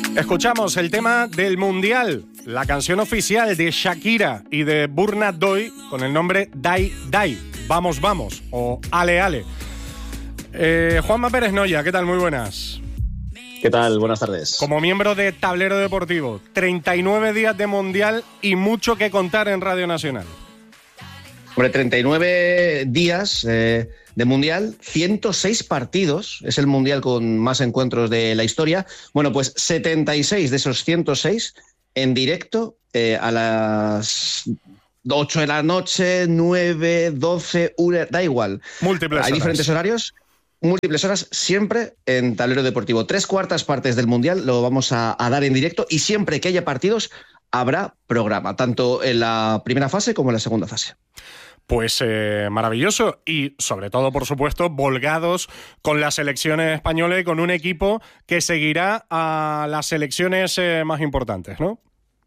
Escuchamos el tema del Mundial, la canción oficial de Shakira y de Burna Boy con el nombre Dai Dai, Vamos Vamos o Ale Ale. Juanma Pérez Noya, ¿qué tal? Muy buenas. ¿Qué tal? Buenas tardes. Como miembro de Tablero Deportivo, 39 días de Mundial y mucho que contar en Radio Nacional. Hombre, 39 días de Mundial, 106 partidos, es el Mundial con más encuentros de la historia. Bueno, pues 76 de esos 106 en directo a las 8 de la noche, 9, 12, 1, da igual. Múltiples Hay horas. diferentes horarios, múltiples horas, siempre en Tablero Deportivo. 3/4 partes del Mundial lo vamos a dar en directo y siempre que haya partidos habrá programa, tanto en la primera fase como en la segunda fase. Pues maravilloso y sobre todo, por supuesto, volgados con las selecciones españolas y con un equipo que seguirá a las selecciones más importantes, ¿no?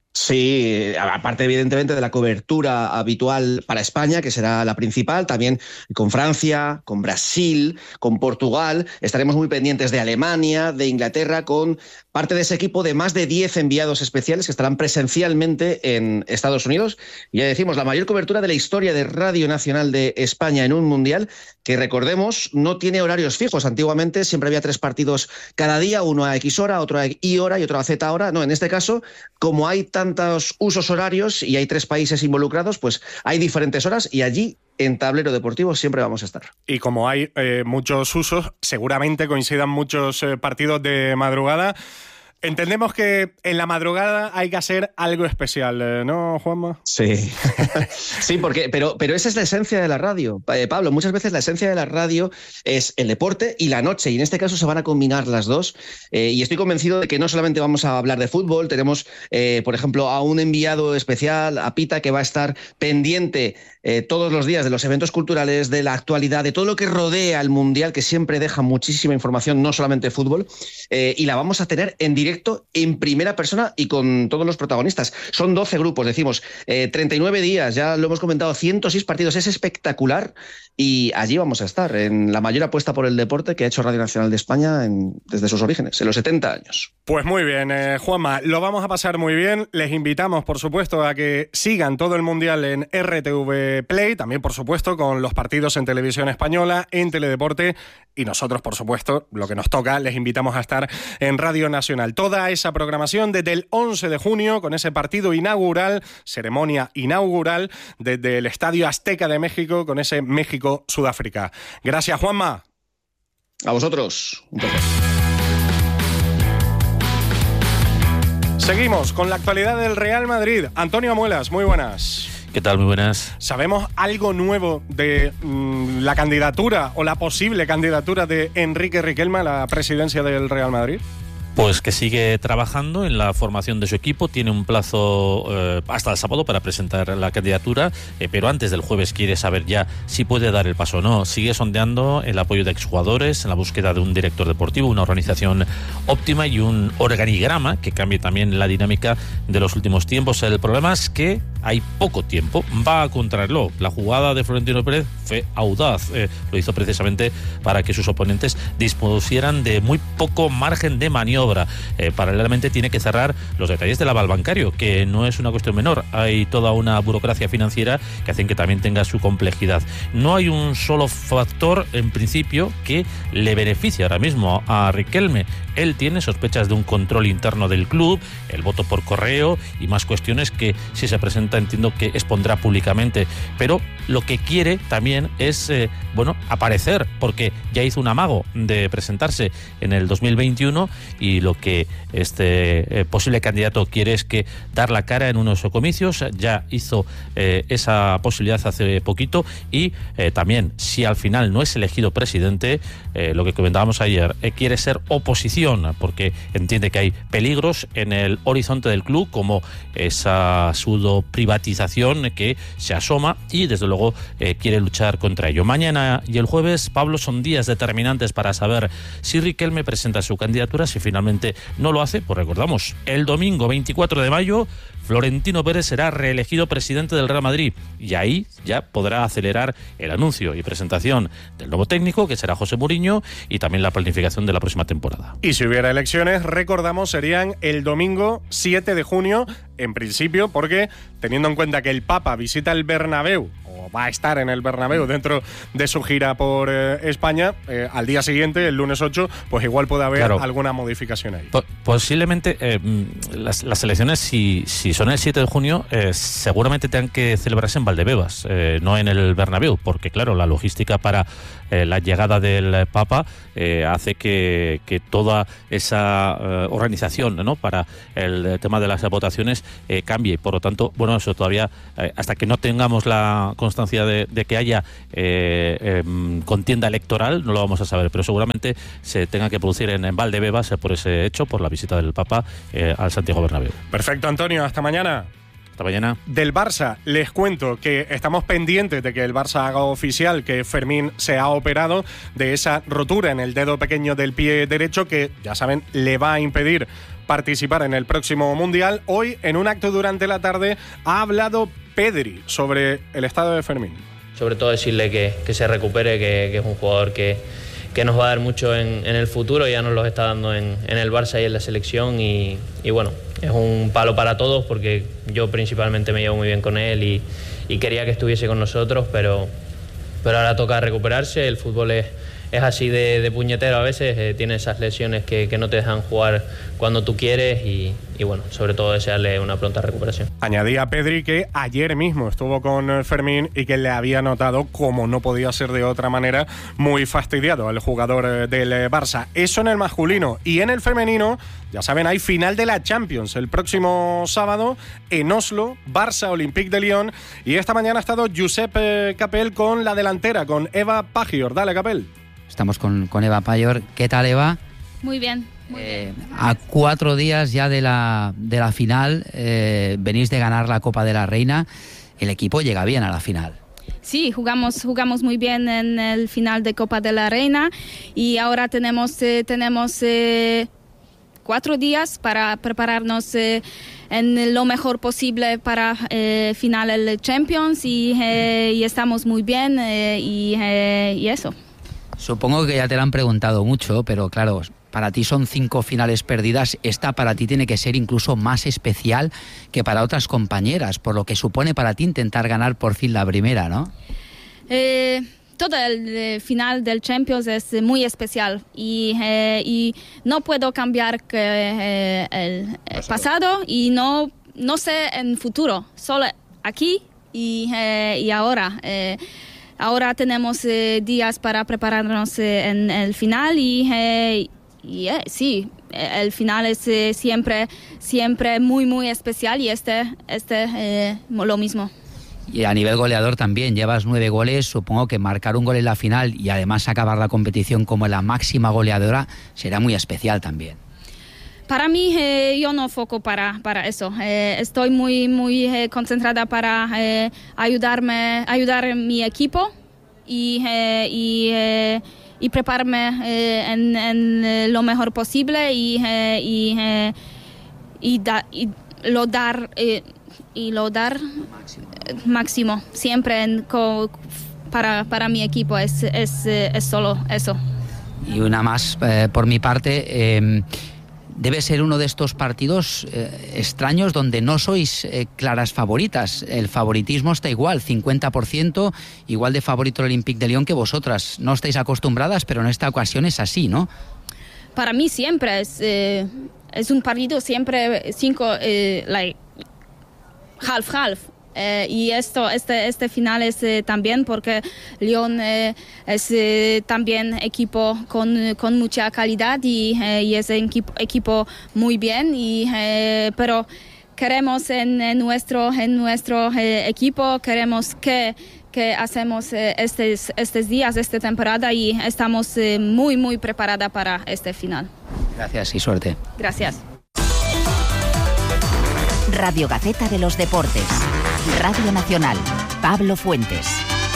Sí, aparte evidentemente de la cobertura habitual para España, que será la principal, también con Francia, con Brasil, con Portugal, estaremos muy pendientes de Alemania, de Inglaterra, con parte de ese equipo de más de 10 enviados especiales que estarán presencialmente en Estados Unidos. Y ya decimos, la mayor cobertura de la historia de Radio Nacional de España en un Mundial, que recordemos, no tiene horarios fijos. Antiguamente siempre había 3 partidos cada día, uno a X hora, otro a Y hora y otro a Z hora. No, en este caso, como hay tantos usos horarios y hay 3 países involucrados, pues hay diferentes horas y allí en Tablero Deportivo siempre vamos a estar. Y como hay muchos usos, seguramente coincidan muchos partidos de madrugada. Entendemos que en la madrugada hay que hacer algo especial, ¿no, Juanma? Sí, sí, pero esa es la esencia de la radio. Pablo, muchas veces la esencia de la radio es el deporte y la noche, y en este caso se van a combinar las dos. Y estoy convencido de que no solamente vamos a hablar de fútbol, tenemos, por ejemplo, a un enviado especial, a Pita, que va a estar pendiente todos los días de los eventos culturales, de la actualidad, de todo lo que rodea al Mundial, que siempre deja muchísima información, no solamente fútbol, y la vamos a tener en directo, en primera persona y con todos los protagonistas. Son 12 grupos, decimos, 39 días, ya lo hemos comentado, 106 partidos, es espectacular y allí vamos a estar, en la mayor apuesta por el deporte que ha hecho Radio Nacional de España desde sus orígenes, en los 70 años. Pues muy bien, Juanma, lo vamos a pasar muy bien. Les invitamos, por supuesto, a que sigan todo el Mundial en RTV Play, también, por supuesto, con los partidos en Televisión Española, en Teledeporte, y nosotros, por supuesto, lo que nos toca, les invitamos a estar en Radio Nacional. Toda esa programación desde el 11 de junio, con ese partido inaugural, ceremonia inaugural, desde el Estadio Azteca de México, con ese México-Sudáfrica. Gracias, Juanma. A vosotros. Un placer. Seguimos con la actualidad del Real Madrid. Antonio Amuelas, muy buenas. ¿Qué tal? Muy buenas. ¿Sabemos algo nuevo de la candidatura o la posible candidatura de Enrique Riquelme a la presidencia del Real Madrid? Pues que sigue trabajando en la formación de su equipo, tiene un plazo hasta el sábado para presentar la candidatura, pero antes del jueves quiere saber ya si puede dar el paso o no. Sigue sondeando el apoyo de exjugadores en la búsqueda de un director deportivo, una organización óptima y un organigrama que cambie también la dinámica de los últimos tiempos. El problema es que hay poco tiempo, va a contrarreloj. La jugada de Florentino Pérez fue audaz, lo hizo precisamente para que sus oponentes dispusieran de muy poco margen de maniobra. Paralelamente tiene que cerrar los detalles del aval bancario, que no es una cuestión menor. Hay toda una burocracia financiera que hacen que también tenga su complejidad. No hay un solo factor, en principio, que le beneficie ahora mismo a Riquelme. Él tiene sospechas de un control interno del club, el voto por correo y más cuestiones que, si se presenta, entiendo que expondrá públicamente. Pero lo que quiere también es, aparecer, porque ya hizo un amago de presentarse en el 2021 y lo que este posible candidato quiere es que dar la cara en unos comicios. Ya hizo esa posibilidad hace poquito y también, si al final no es elegido presidente, lo que comentábamos ayer, quiere ser oposición, porque entiende que hay peligros en el horizonte del club, como esa pseudo privatización que se asoma, y desde luego luego quiere luchar contra ello. Mañana y el jueves, Pablo, son días determinantes para saber si Riquelme presenta su candidatura. Si finalmente no lo hace, pues recordamos, el domingo 24 de mayo, Florentino Pérez será reelegido presidente del Real Madrid y ahí ya podrá acelerar el anuncio y presentación del nuevo técnico, que será José Mourinho, y también la planificación de la próxima temporada. Y si hubiera elecciones, recordamos, serían el domingo 7 de junio, en principio, porque teniendo en cuenta que el Papa visita el Bernabéu, o va a estar en el Bernabéu dentro de su gira por España, al día siguiente, el lunes 8, pues igual puede haber alguna modificación ahí. Posiblemente las elecciones, si son el 7 de junio, seguramente tengan que celebrarse en Valdebebas, no en el Bernabéu, porque claro, la logística para la llegada del Papa hace que toda esa organización, ¿no?, para el tema de las votaciones cambie. Por lo tanto, bueno, eso todavía, hasta que no tengamos la constancia de que haya contienda electoral, no lo vamos a saber, pero seguramente se tenga que producir en Valdebebas por ese hecho, por la visita del Papa al Santiago Bernabéu. Perfecto, Antonio, hasta mañana. Hasta mañana. Del Barça, les cuento que estamos pendientes de que el Barça haga oficial que Fermín se ha operado de esa rotura en el dedo pequeño del pie derecho que, ya saben, le va a impedir participar en el próximo Mundial. Hoy, en un acto durante la tarde, ha hablado Pedri sobre el estado de Fermín. Sobre todo decirle que se recupere, que es un jugador que nos va a dar mucho en el futuro, ya nos lo está dando en el Barça y en la selección y bueno, es un palo para todos porque yo principalmente me llevo muy bien con él y quería que estuviese con nosotros, pero ahora toca recuperarse. El fútbol es así de puñetero a veces, tiene esas lesiones que no te dejan jugar cuando tú quieres y bueno, sobre todo desearle una pronta recuperación. Añadía Pedri que ayer mismo estuvo con Fermín y que le había notado, como no podía ser de otra manera, muy fastidiado al jugador del Barça. Eso en el masculino. Y en el femenino, ya saben, hay final de la Champions el próximo sábado en Oslo, Barça Olympique de Lyon. Y esta mañana ha estado Josep Capel con la delantera, con Eva Pagior. Dale, Capel. Estamos con Eva Pagior. ¿Qué tal, Eva? Muy bien. A 4 días ya de la final, venís de ganar la Copa de la Reina. El equipo llega bien a la final. Sí, jugamos muy bien en el final de Copa de la Reina y ahora tenemos 4 días para prepararnos en lo mejor posible para final del Champions y estamos muy bien y eso. Supongo que ya te lo han preguntado mucho, pero claro, para ti son 5 finales perdidas. Esta para ti tiene que ser incluso más especial que para otras compañeras, por lo que supone para ti intentar ganar por fin la primera, ¿no? Todo el final del Champions es muy especial y no puedo cambiar el pasado y no sé en futuro, solo aquí y ahora. Ahora tenemos días para prepararnos en el final y sí, el final es siempre muy muy especial y lo mismo. Y a nivel goleador también, llevas 9 goles, supongo que marcar un gol en la final y además acabar la competición como la máxima goleadora será muy especial también. Para mí, yo no foco para eso. Estoy muy concentrada para ayudar a mi equipo y prepararme en lo mejor posible y lo dar máximo siempre para mi equipo. Es solo eso. Y una más por mi parte. Debe ser uno de estos partidos extraños donde no sois claras favoritas. El favoritismo está igual, 50%, igual de favorito el Olympique de Lyon que vosotras. No estáis acostumbradas, pero en esta ocasión es así, ¿no? Para mí siempre es un partido siempre 5, half. Y este final es también porque Lyon es también equipo con mucha calidad y es un equipo muy bien pero queremos en nuestro equipo queremos que hacemos estos días, esta temporada y estamos muy preparada para este final. Gracias y suerte. Gracias. Radio Gaceta de los Deportes. Radio Nacional. Pablo Fuentes.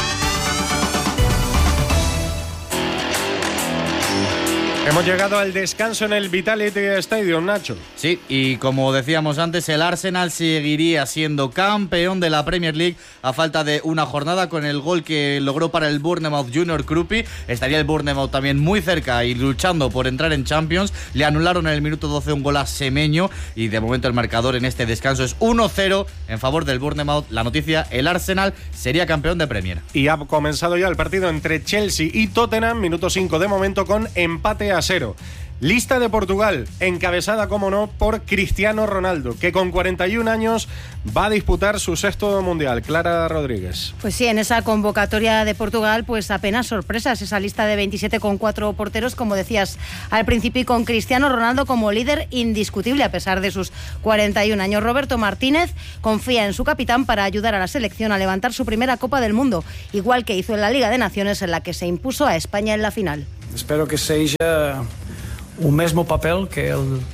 Hemos llegado al descanso en el Vitality Stadium, Nacho. Sí, y como decíamos antes, el Arsenal seguiría siendo campeón de la Premier League a falta de una jornada con el gol que logró para el Bournemouth Junior Krupi. Estaría el Bournemouth también muy cerca y luchando por entrar en Champions. Le anularon en el minuto 12 un gol a Semenyo y de momento el marcador en este descanso es 1-0 en favor del Bournemouth. La noticia, el Arsenal sería campeón de Premier. Y ha comenzado ya el partido entre Chelsea y Tottenham, minuto 5 de momento con empate a 0. Lista de Portugal, encabezada, como no, por Cristiano Ronaldo, que con 41 años va a disputar su 6º mundial. Clara Rodríguez. Pues sí, en esa convocatoria de Portugal, pues apenas sorpresas. Esa lista de 27 con 4 porteros, como decías al principio, y con Cristiano Ronaldo como líder indiscutible a pesar de sus 41 años. Roberto Martínez confía en su capitán para ayudar a la selección a levantar su primera Copa del Mundo, igual que hizo en la Liga de Naciones, en la que se impuso a España en la final. Espero que seja o mesmo papel que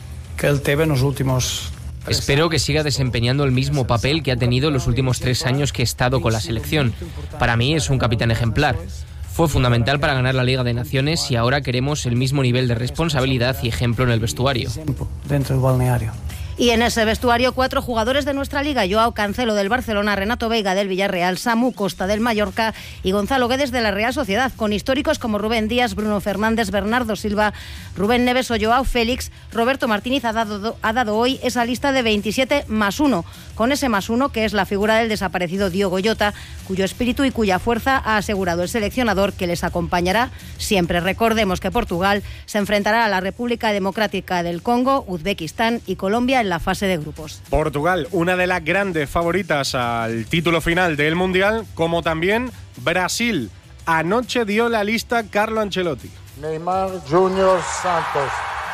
él teve nos últimos. Espero que siga desempeñando el mismo papel que ha tenido los últimos 3 años que he estado con la selección. Para mí es un capitán ejemplar. Fue fundamental para ganar la Liga de Naciones y ahora queremos el mismo nivel de responsabilidad y ejemplo en el vestuario. Dentro del balneario. Y en ese vestuario 4 jugadores de nuestra liga: Joao Cancelo del Barcelona, Renato Veiga del Villarreal, Samu Costa del Mallorca y Gonzalo Guedes de la Real Sociedad, con históricos como Rubén Díaz, Bruno Fernández, Bernardo Silva, Rubén Neves o Joao Félix. Roberto Martínez ha dado hoy esa lista de 27 más 1, con ese más 1 que es la figura del desaparecido Diogo Jota, cuyo espíritu y cuya fuerza ha asegurado el seleccionador que les acompañará siempre. Recordemos que Portugal se enfrentará a la República Democrática del Congo, Uzbekistán y Colombia en la fase de grupos. Portugal, una de las grandes favoritas al título final del Mundial, como también Brasil. Anoche dio la lista Carlo Ancelotti. Neymar Junior Santos.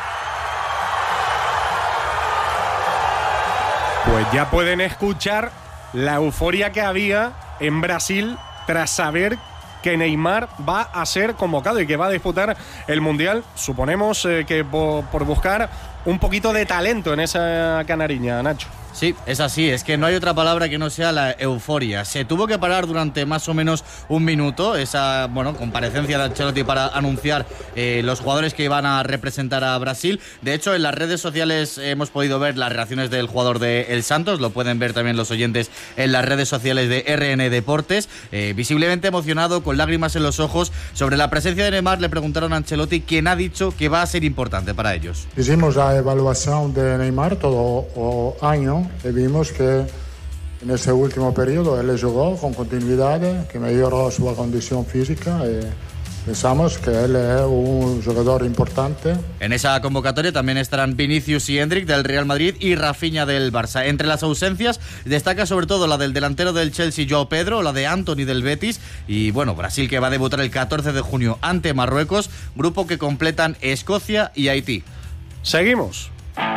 Pues ya pueden escuchar la euforia que había en Brasil tras saber que Neymar va a ser convocado y que va a disputar el Mundial. Suponemos que por buscar un poquito de talento en esa canariña, Nacho. Sí, es así, es que no hay otra palabra que no sea la euforia. Se tuvo que parar durante más o menos un minuto esa comparecencia de Ancelotti para anunciar los jugadores que iban a representar a Brasil. De hecho, en las redes sociales hemos podido ver las reacciones del jugador de El Santos, lo pueden ver también los oyentes en las redes sociales de RN Deportes. Visiblemente emocionado, con lágrimas en los ojos, sobre la presencia de Neymar. Le preguntaron a Ancelotti, quien ha dicho que va a ser importante para ellos. Hicimos la evaluación de Neymar todo el año y vimos que en ese último periodo él jugó con continuidad, que mejoró su condición física y pensamos que él es un jugador importante. En esa convocatoria también estarán Vinicius y Endrick del Real Madrid y Rafinha del Barça. Entre las ausencias destaca sobre todo la del delantero del Chelsea, Joao Pedro, la de Antony del Betis y Brasil, que va a debutar el 14 de junio ante Marruecos, grupo que completan Escocia y Haití. Seguimos.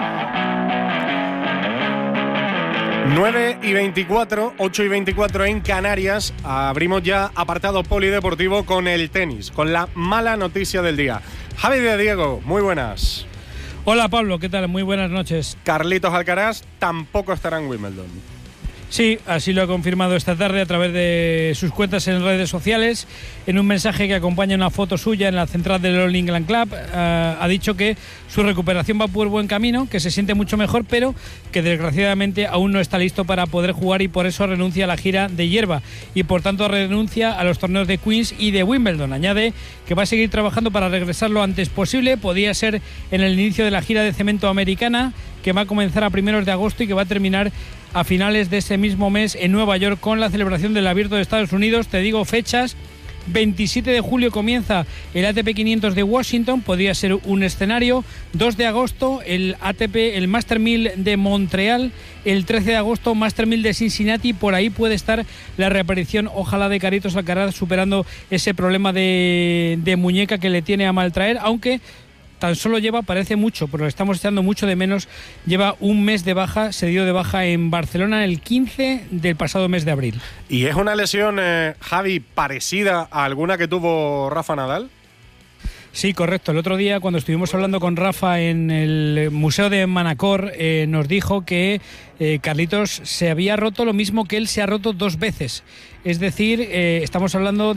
9:24, 8:24 en Canarias. Abrimos ya apartado polideportivo con el tenis, con la mala noticia del día. Javi de Diego, muy buenas. Hola Pablo, ¿qué tal? Muy buenas noches. Carlitos Alcaraz tampoco estará en Wimbledon. Sí, así lo ha confirmado esta tarde a través de sus cuentas en redes sociales. En un mensaje que acompaña una foto suya en la central del All England Club, ha dicho que su recuperación va por buen camino, que se siente mucho mejor, pero que desgraciadamente aún no está listo para poder jugar y por eso renuncia a la gira de hierba y por tanto renuncia a los torneos de Queens y de Wimbledon. Añade que va a seguir trabajando para regresar lo antes posible. Podría ser en el inicio de la gira de cemento americana, que va a comenzar a primeros de agosto y que va a terminar a finales de ese mismo mes en Nueva York con la celebración del Abierto de Estados Unidos. Te digo fechas: 27 de julio comienza el ATP 500 de Washington, podría ser un escenario. 2 de agosto el Master 1000 de Montreal. El 13 de agosto Master 1000 de Cincinnati. Por ahí puede estar la reaparición, ojalá, de Carlitos Alcaraz, superando ese problema de muñeca que le tiene a maltraer, aunque tan solo lleva, parece mucho, pero lo estamos echando mucho de menos, lleva un mes de baja. Se dio de baja en Barcelona el 15 del pasado mes de abril. ¿Y es una lesión, Javi, parecida a alguna que tuvo Rafa Nadal? Sí, correcto. El otro día, cuando estuvimos hablando con Rafa en el Museo de Manacor, nos dijo que Carlitos se había roto lo mismo que él se ha roto 2 veces. Es decir, estamos hablando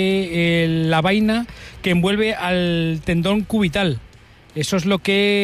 de la vaina que envuelve al tendón cubital. Eso es lo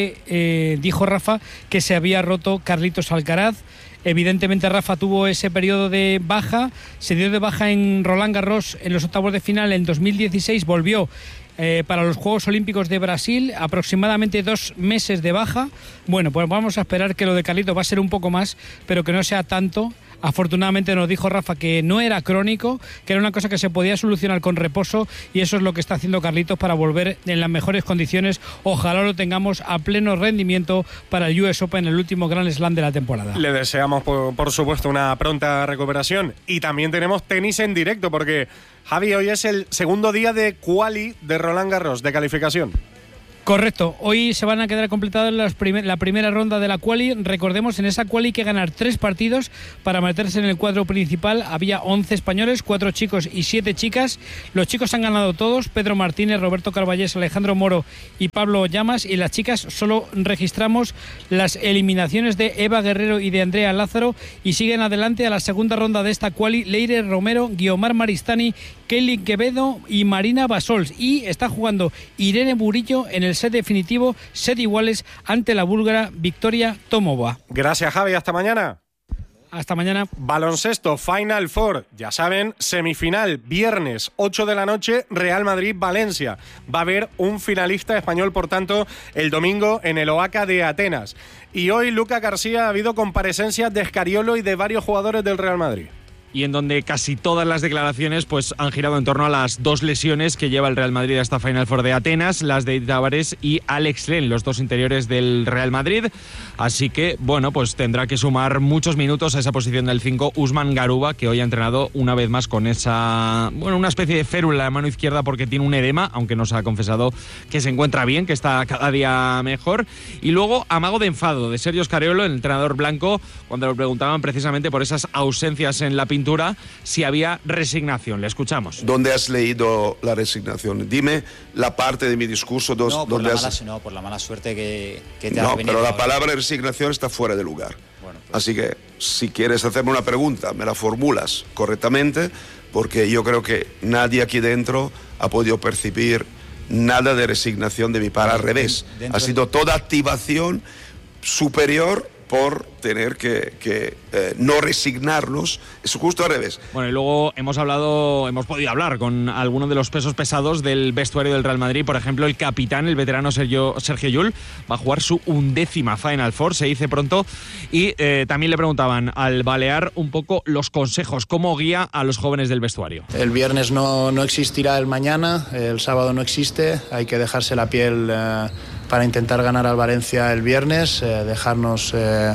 que dijo Rafa, que se había roto Carlitos Alcaraz. Evidentemente Rafa tuvo ese periodo de baja, se dio de baja en Roland Garros en los octavos de final en 2016, volvió para los Juegos Olímpicos de Brasil, aproximadamente 2 meses de baja. Bueno, pues vamos a esperar que lo de Carlitos va a ser un poco más, pero que no sea tanto. Afortunadamente nos dijo Rafa que no era crónico, que era una cosa que se podía solucionar con reposo, y eso es lo que está haciendo Carlitos para volver en las mejores condiciones. Ojalá lo tengamos a pleno rendimiento para el US Open, el último Grand Slam de la temporada. Le deseamos, por supuesto, una pronta recuperación. Y también tenemos tenis en directo, porque, Javi, hoy es el segundo día de quali de Roland Garros, de calificación. Correcto, hoy se van a quedar completadas la primera ronda de la quali. Recordemos, en esa quali hay que ganar 3 partidos para meterse en el cuadro principal. Había 11 españoles, 4 chicos y 7 chicas. Los chicos han ganado todos: Pedro Martínez, Roberto Carballés, Alejandro Moro y Pablo Llamas. Y las chicas solo registramos las eliminaciones de Eva Guerrero y de Andrea Lázaro, y siguen adelante a la segunda ronda de esta quali Leire Romero, Guiomar Maristani, Kelly Quevedo y Marina Basols. Y está jugando Irene Burillo en el set definitivo, set iguales, ante la búlgara Victoria Tomova. Gracias, Javi, hasta mañana. Hasta mañana. Baloncesto, Final Four, ya saben, semifinal, viernes, 8 de la noche, Real Madrid-Valencia. Va a haber un finalista español, por tanto, el domingo en el Oaca de Atenas. Y hoy, Luca García, ha habido comparecencias de Scariolo y de varios jugadores del Real Madrid. Y en donde casi todas las declaraciones pues han girado en torno a las 2 lesiones que lleva el Real Madrid a esta Final Four de Atenas, las de Tavares y Alex Len, los 2 interiores del Real Madrid. Así que, bueno, pues tendrá que sumar muchos minutos a esa posición del 5 Usman Garuba, que hoy ha entrenado una vez más con esa, bueno, una especie de férula en la mano izquierda porque tiene un edema, aunque nos ha confesado que se encuentra bien, que está cada día mejor. Y luego, amago de enfado de Sergio Scariolo, el entrenador blanco, cuando le preguntaban precisamente por esas ausencias en la pintura, si había resignación. Le escuchamos. ¿Dónde has leído la resignación? Dime la parte de mi discurso por la mala suerte que te ha venido. No, pero la palabra resignación está fuera de lugar. Bueno, pues... Así que, si quieres hacerme una pregunta, me la formulas correctamente, porque yo creo que nadie aquí dentro ha podido percibir nada de resignación de mi parte. Al revés, ha sido toda activación superior por tener que no resignarnos. Es justo al revés. Bueno, y luego hemos podido hablar con algunos de los pesos pesados del vestuario del Real Madrid. Por ejemplo, el capitán, el veterano Sergio Llull, va a jugar su 11ª Final Four, se dice pronto. Y también le preguntaban al balear un poco los consejos, cómo guía a los jóvenes del vestuario. El viernes no existirá el mañana, el sábado no existe, hay que dejarse la piel para intentar ganar al Valencia el viernes, dejarnos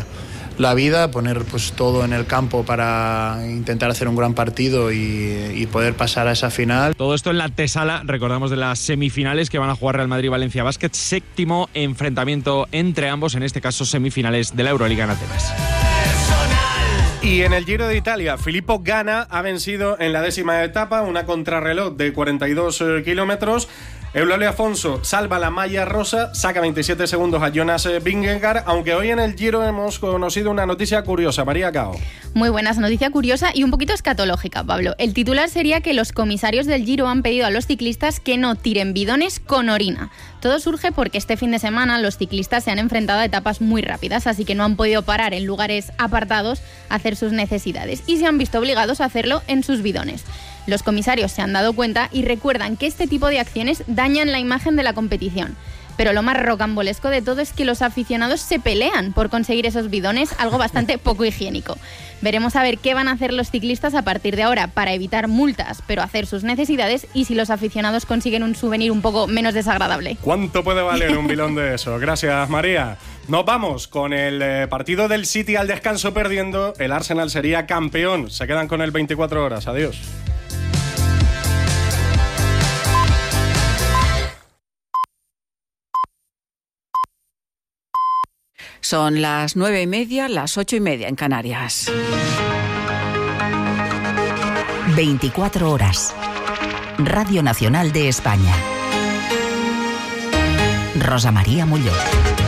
la vida, poner pues todo en el campo para intentar hacer un gran partido y poder pasar a esa final. Todo esto en la antesala, recordamos, de las semifinales que van a jugar Real Madrid-Valencia Basket, 7º enfrentamiento entre ambos, en este caso semifinales de la Euroliga en Atenas. Y en el Giro de Italia, Filippo Ganna ha vencido en la 10ª etapa, una contrarreloj de 42 kilómetros. Eulalia Afonso salva la malla rosa, saca 27 segundos a Jonas Vingegaard, aunque hoy en el Giro hemos conocido una noticia curiosa. María Cao. Muy buenas, noticia curiosa y un poquito escatológica, Pablo. El titular sería que los comisarios del Giro han pedido a los ciclistas que no tiren bidones con orina. Todo surge porque este fin de semana los ciclistas se han enfrentado a etapas muy rápidas, así que no han podido parar en lugares apartados a hacer sus necesidades y se han visto obligados a hacerlo en sus bidones. Los comisarios se han dado cuenta y recuerdan que este tipo de acciones dañan la imagen de la competición. Pero lo más rocambolesco de todo es que los aficionados se pelean por conseguir esos bidones, algo bastante poco higiénico. Veremos a ver qué van a hacer los ciclistas a partir de ahora para evitar multas, pero hacer sus necesidades, y si los aficionados consiguen un souvenir un poco menos desagradable. ¿Cuánto puede valer un bilón de eso? Gracias, María. Nos vamos con el partido del City al descanso perdiendo. El Arsenal sería campeón. Se quedan con el 24 horas. Adiós. Son las 9:30, las 8:30 en Canarias. 24 horas. Radio Nacional de España. Rosa María Mulló.